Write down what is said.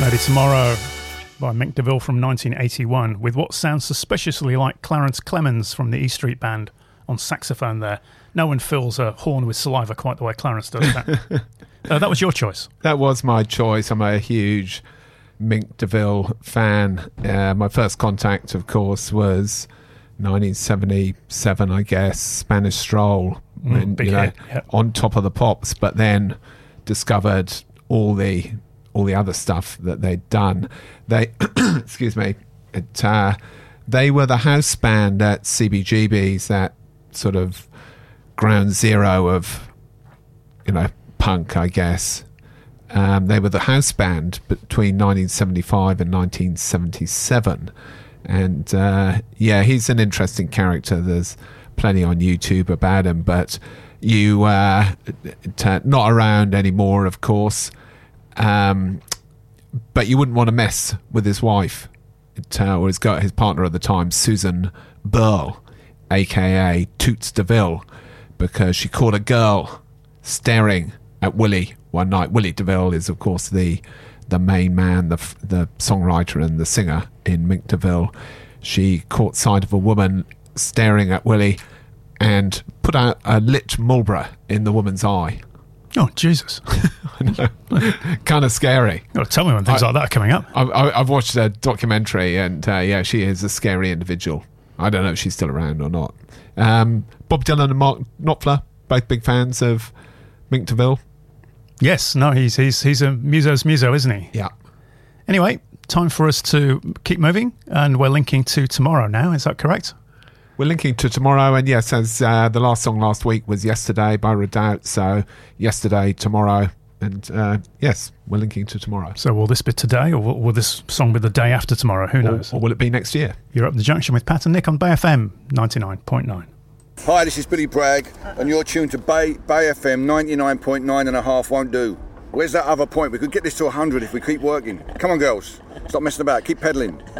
Maybe Tomorrow by Mick DeVille from 1981, with what sounds suspiciously like Clarence Clemens from the E Street Band on saxophone there. No one fills a horn with saliva quite the way Clarence does that. That was your choice. That was my choice. I'm a huge Mick DeVille fan. My first contact, of course, was 1977, I guess, Spanish Stroll, when, on Top of the Pops, but then discovered all the other stuff that they'd done. They, excuse me, they were the house band at CBGB's, that sort of ground zero of, punk, I guess. They were the house band between 1975 and 1977. And, he's an interesting character. There's plenty on YouTube about him, but not around anymore, of course. But you wouldn't want to mess with his wife, or his partner at the time, Susan Burl, aka Toots DeVille, because she caught a girl staring at Willie one night. Willie DeVille is, of course, the main man, the songwriter and the singer in Mick DeVille. She caught sight of a woman staring at Willie and put out a lit Marlboro in the woman's eye. Oh, Jesus. I know. Kind of scary. Oh, tell me when things like that are coming up. I've watched a documentary, and she is a scary individual. I don't know if she's still around or not. Bob Dylan and Mark Knopfler, both big fans of Mick DeVille. Yes, no, he's a muso's muso, isn't he? Yeah. Anyway, time for us to keep moving, and we're linking to Tomorrow now, is that correct? We're linking to Tomorrow, and yes, as the last song last week was Yesterday by Redoubt, so Yesterday, Tomorrow, and yes, we're linking to Tomorrow. So will this be today, or will this song be the day after tomorrow? Who knows? Or will it be next year? You're up the junction with Pat and Nick on Bay FM 99.9. Hi, this is Billy Bragg, and you're tuned to Bay FM 99.9 and a half won't do. Where's that other point? We could get this to 100 if we keep working. Come on, girls. Stop messing about. Keep pedalling.